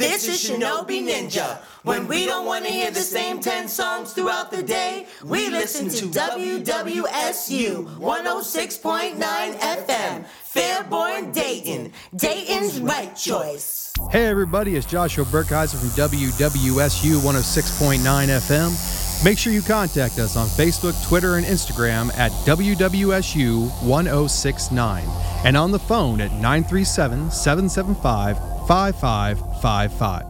This is Shinobi Ninja. When we don't want to hear the same 10 songs throughout the day, we listen to WWSU 106.9 FM, Fairborn, Dayton. Dayton's right choice. Hey everybody, it's Joshua Burkheiser from WWSU 106.9 FM. Make sure you contact us on Facebook, Twitter, and Instagram at WWSU 1069 and on the phone at 937-775-5555.